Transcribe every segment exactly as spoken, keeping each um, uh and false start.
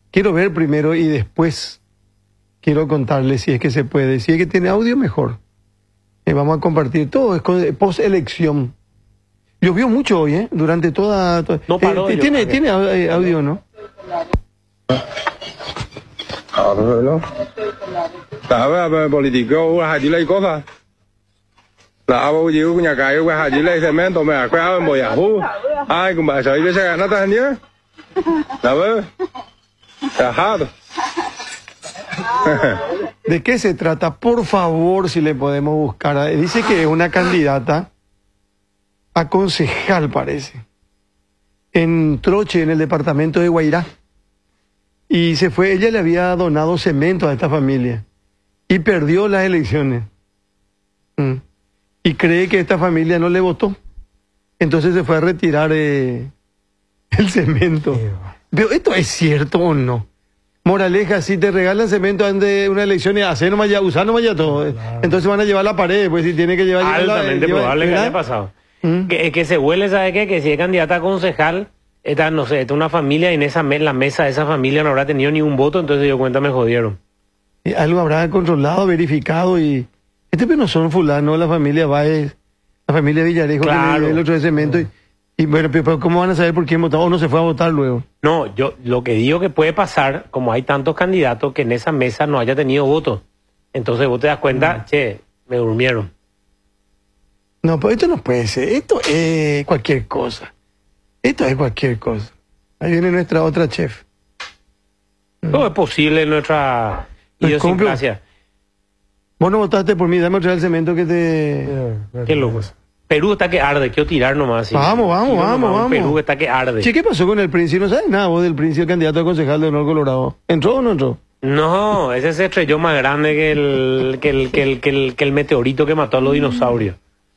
quiero ver primero y después quiero contarles si es que se puede. Si es que tiene audio, mejor. Eh, vamos a compartir todo, es post-elección. Llovió mucho hoy, ¿eh? Durante toda... toda no paró eh, ¿Tiene, ¿tiene audio, no? Claro, la política hay que cosas. La abo yo nhà cái qua hai chỉ lấy cement tôi mà qua mồi à hú ai cũng bà sợi với xe nó ta nhớ là vợ là hard. ¿De qué se trata? Por favor, si le podemos buscar. Dice que es una candidata a concejal, parece, en Troche, en el departamento de Guairá. Y se fue, ella le había donado cemento a esta familia y perdió las elecciones. Mm. Y cree que esta familia no le votó. Entonces se fue a retirar eh, el cemento. Pero ¿esto es cierto o no? Moraleja, si te regalan cemento antes de una elección, y hacer nomás ya, usar nomás ya todo. Claro. Entonces van a llevar la pared, pues si tiene que llevar... Altamente la, probable llevar, que haya pasado. ¿Mm? Que, que se huele, ¿sabe qué? Que si es candidata a concejal, esta, no sé, esta una familia y en esa la mesa de esa familia no habrá tenido ni un voto, entonces yo cuenta me jodieron. Y algo habrá controlado, verificado y... Este pero no son fulano, la familia Baez, la familia Villarejo, claro. Que le dio el otro de cemento. Y, y bueno, pero ¿cómo van a saber por quién votó? O no se fue a votar luego. No, yo lo que digo que puede pasar, como hay tantos candidatos, que en esa mesa no haya tenido votos. Entonces vos te das cuenta, mm. che, me durmieron. No, pero esto no puede ser. Esto es cualquier cosa. Esto es cualquier cosa. Ahí viene nuestra otra chef. Todo es posible en nuestra idiosincrasia. Vos no votaste por mí, dame otra vez el cemento que te... Qué loco. Perú está que arde, quiero tirar nomás. ¿Sí? Vamos, vamos, Tiro vamos, nomás, vamos. Perú está que arde. Che, ¿qué pasó con el Prince? No sabes nada vos del Prince, el candidato a concejal de Honor Colorado. ¿Entró o no entró? No, ese se estrelló más grande que el, que el, que el, que el, que el meteorito que mató a los dinosaurios.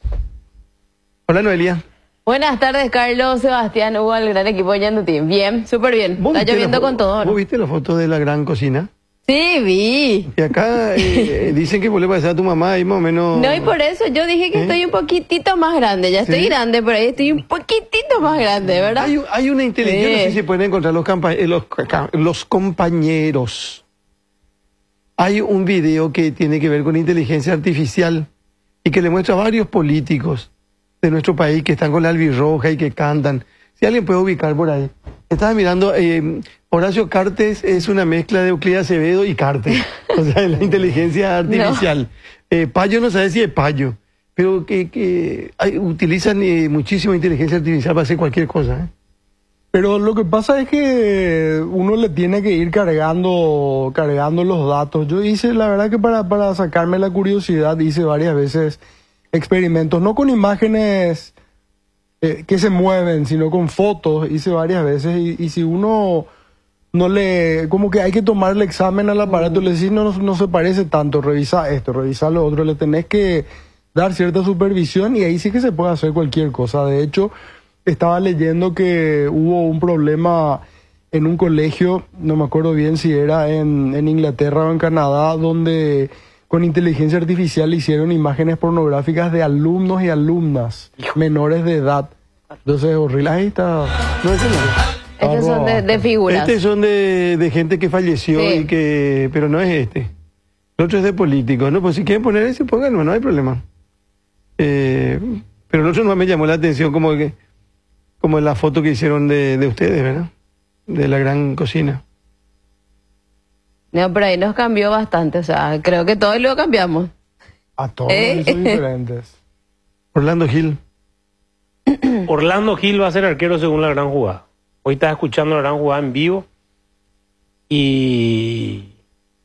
Hola, Noelia. Buenas tardes, Carlos, Sebastián, Hugo, el gran equipo de Yanduti. Bien, súper bien. Está lloviendo con todo. ¿Vos viste la foto de la gran cocina? Sí, vi. Y acá eh, dicen que vos le pareces a tu mamá ahí más o menos... No, y por eso yo dije que ¿Eh? estoy un poquitito más grande. Ya estoy ¿Sí? grande, pero ahí estoy un poquitito más grande, ¿verdad? Hay, hay una inteligencia, sí. No sé si se pueden encontrar los, los, los compañeros. Hay un video que tiene que ver con inteligencia artificial y que le muestra a varios políticos de nuestro país que están con la albirroja y que cantan. Si alguien puede ubicar por ahí. Estaba mirando, eh, Horacio Cartes es una mezcla de Euclid Acevedo y Cartes. O sea, la inteligencia artificial. No. Eh, Payo no sabe si es Payo, pero que, que hay, utilizan eh, muchísima inteligencia artificial para hacer cualquier cosa. ¿eh? Pero lo que pasa es que uno le tiene que ir cargando, cargando los datos. Yo hice, la verdad que para, para sacarme la curiosidad, hice varias veces experimentos, no con imágenes eh, que se mueven, sino con fotos, hice varias veces, y, y si uno no le, como que hay que tomarle examen al aparato, mm. le decís, no, no, no se parece tanto, revisa esto, revisa lo otro, le tenés que dar cierta supervisión y ahí sí que se puede hacer cualquier cosa. De hecho, estaba leyendo que hubo un problema en un colegio, no me acuerdo bien si era en, en Inglaterra o en Canadá, donde con inteligencia artificial hicieron imágenes pornográficas de alumnos y alumnas menores de edad. Entonces, horrible. Ahí está. No, es no. Estos son de, de figuras. Estos son de, de gente que falleció sí. y que... Pero no es este. El otro es de políticos, ¿no? Pues si quieren poner ese, pónganlo, no hay problema. Eh, pero el otro no me llamó la atención como que... Como la foto que hicieron de, de ustedes, ¿verdad? De la gran cocina. No, pero ahí nos cambió bastante, o sea, creo que todos lo cambiamos. A todos ¿Eh? Son diferentes. Orlando Gil. Orlando Gil va a ser arquero según la gran jugada. Hoy estás escuchando la gran jugada en vivo y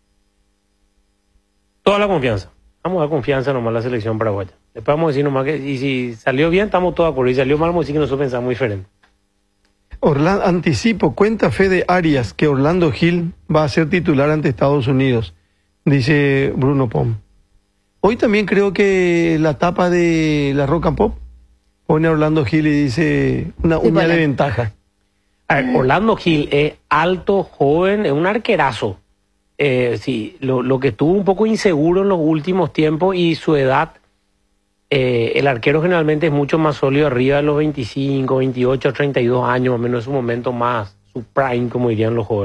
toda la confianza. Vamos a dar confianza nomás a la selección paraguaya. Después vamos a decir nomás que y si salió bien, estamos todos de acuerdo. Y si salió mal, vamos a decir que nosotros pensamos diferente. Orlando, anticipo, cuenta Fede Arias que Orlando Gil va a ser titular ante Estados Unidos, dice Bruno Pom. Hoy también creo que la tapa de la Rock and Pop pone a Orlando Gil y dice una sí, uña bueno. de ventaja. A ver, Orlando Gil es alto, joven, es un arquerazo. Eh, sí, lo, lo que estuvo un poco inseguro en los últimos tiempos y su edad, eh, el arquero generalmente es mucho más sólido arriba de los veinticinco, veintiocho, treinta y dos años, más o menos en su momento más, su prime, como dirían los jóvenes.